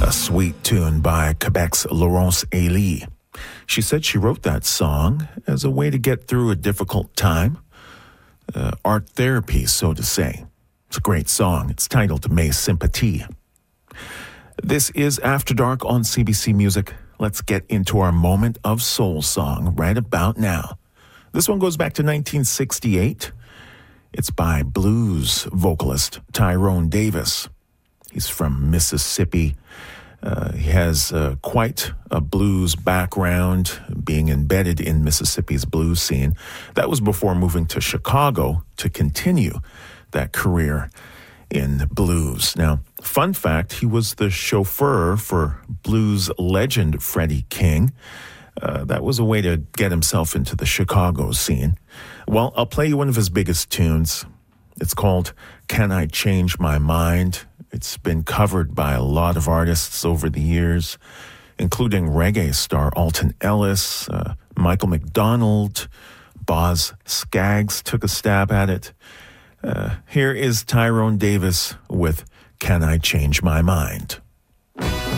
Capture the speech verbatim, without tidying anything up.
a sweet tune by Quebec's Laurence Ailey. She said she wrote that song as a way to get through a difficult time. Uh, art therapy, so to say. It's a great song. It's titled Mes Sympathies. This is After Dark on C B C Music. Let's get into our moment of soul song right about now. This one goes back to nineteen sixty-eight. It's by blues vocalist Tyrone Davis. He's from Mississippi. Uh, he has uh, quite a blues background, being embedded in Mississippi's blues scene. That was before moving to Chicago to continue that career in blues. Now, fun fact, he was the chauffeur for blues legend Freddie King. Uh, that was a way to get himself into the Chicago scene. Well, I'll play you one of his biggest tunes. It's called Can I Change My Mind? It's been covered by a lot of artists over the years, including reggae star Alton Ellis, uh, Michael McDonald, Boz Scaggs took a stab at it. Uh, here is Tyrone Davis with Can I Change My Mind?